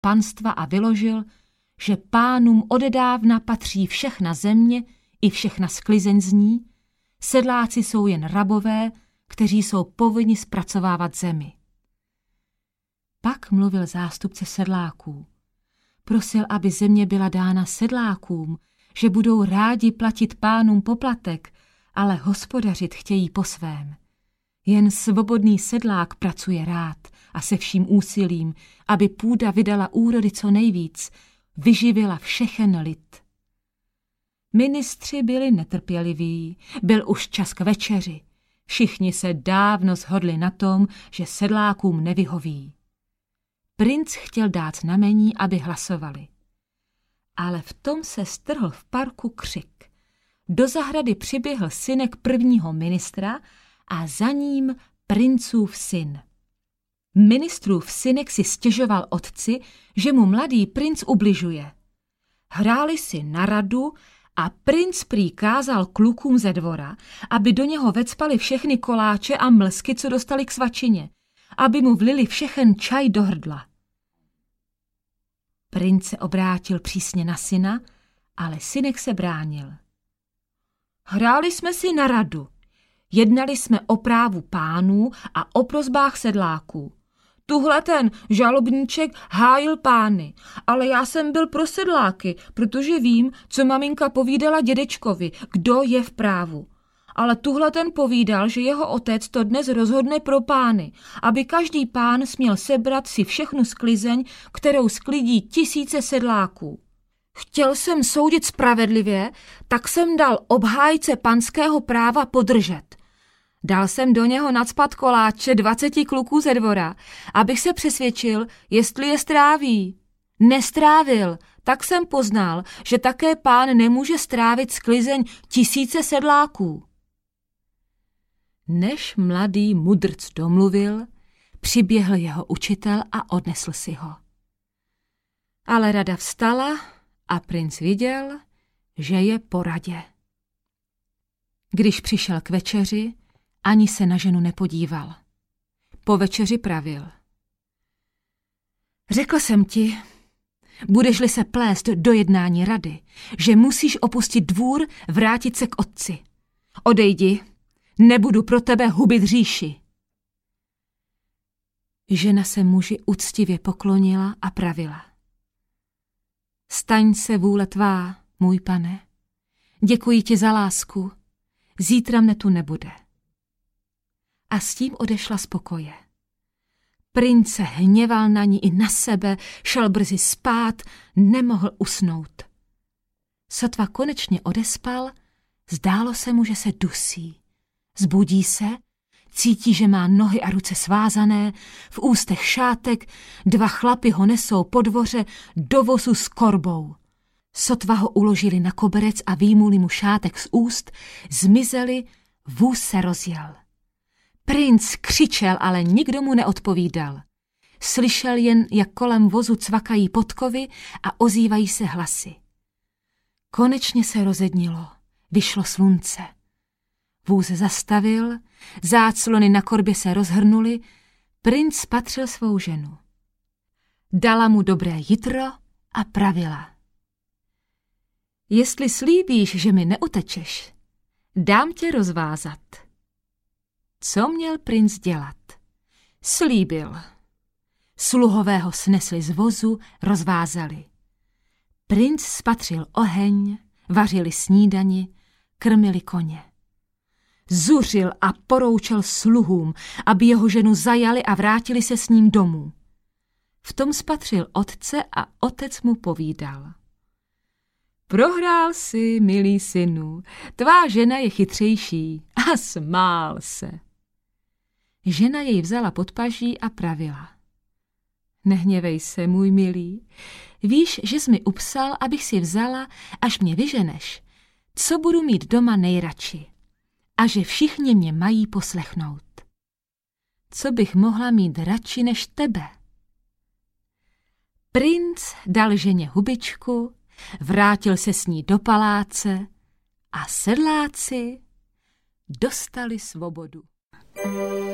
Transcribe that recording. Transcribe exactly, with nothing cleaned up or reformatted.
panstva a vyložil, že pánům odedávna patří všechna země i všechna sklizeň z ní, sedláci jsou jen rabové, kteří jsou povinni zpracovávat zemi. Pak mluvil zástupce sedláků. Prosil, aby země byla dána sedlákům, že budou rádi platit pánům poplatek, ale hospodařit chtějí po svém. Jen svobodný sedlák pracuje rád a se vším úsilím, aby půda vydala úrody co nejvíc, vyživila všechen lid. Ministři byli netrpěliví, byl už čas k večeři. Všichni se dávno shodli na tom, že sedlákům nevyhoví. Princ chtěl dát znamení, aby hlasovali. Ale v tom se strhl v parku křik. Do zahrady přiběhl synek prvního ministra a za ním princův syn. Ministrův synek si stěžoval otci, že mu mladý princ ubližuje. Hráli si na radu a princ prý kázal klukům ze dvora, aby do něho vecpali všechny koláče a mlsky, co dostali k svačině, aby mu vlili všechen čaj do hrdla. Princ se obrátil přísně na syna, ale synek se bránil. Hráli jsme si na radu, jednali jsme o právu pánů a o prosbách sedláků. Tuhle ten žalobníček hájil pány, ale já jsem byl pro sedláky, protože vím, co maminka povídala dědečkovi, kdo je v právu. Ale tuhle ten povídal, že jeho otec to dnes rozhodne pro pány, aby každý pán směl sebrat si všechnu sklizeň, kterou sklidí tisíce sedláků. Chtěl jsem soudit spravedlivě, tak jsem dal obhájce panského práva podržet. Dal jsem do něho nacpat koláče dvaceti kluků ze dvora, abych se přesvědčil, jestli je stráví. Nestrávil, tak jsem poznal, že také pán nemůže strávit sklizeň tisíce sedláků. Než mladý mudrc domluvil, přiběhl jeho učitel a odnesl si ho. Ale rada vstala a princ viděl, že je po radě. Když přišel k večeři, ani se na ženu nepodíval. Po večeři pravil. Řekl jsem ti, budeš-li se plést do jednání rady, že musíš opustit dvůr, vrátit se k otci. Odejdi, nebudu pro tebe hubit říši. Žena se muži uctivě poklonila a pravila. Staň se vůle tvá, můj pane. Děkuji ti za lásku. Zítra mne tu nebude. A s tím odešla z pokoje. Princ se hněval na ní i na sebe, šel brzy spát, nemohl usnout. Sotva konečně odespal, zdálo se mu, že se dusí. Zbudí se, cítí, že má nohy a ruce svázané, v ústech šátek, dva chlapi ho nesou po dvoře do vozu s korbou. Sotva ho uložili na koberec a výjmuli mu šátek z úst, zmizeli, vůz se rozjel. Princ křičel, ale nikdo mu neodpovídal. Slyšel jen, jak kolem vozu cvakají podkovy a ozývají se hlasy. Konečně se rozednilo, vyšlo slunce. Vůz zastavil, záclony na korbě se rozhrnuly, princ spatřil svou ženu. Dala mu dobré jitro a pravila. Jestli slíbíš, že mi neutečeš, dám tě rozvázat. Co měl princ dělat? Slíbil. Sluhové ho snesli z vozu, rozvázali. Princ spatřil oheň, vařili snídani, krmili koně. Zuřil a poroučel sluhům, aby jeho ženu zajali a vrátili se s ním domů. V tom spatřil otce a otec mu povídal. Prohrál si, milý synu, tvá žena je chytřejší, a smál se. Žena jej vzala pod paží a pravila. Nehněvej se, můj milý, víš, že jsi mi upsal, abych si vzala, až mě vyženeš, co budu mít doma nejradši a že všichni mě mají poslechnout. Co bych mohla mít radši než tebe? Princ dal ženě hubičku, vrátil se s ní do paláce a sedláci dostali svobodu.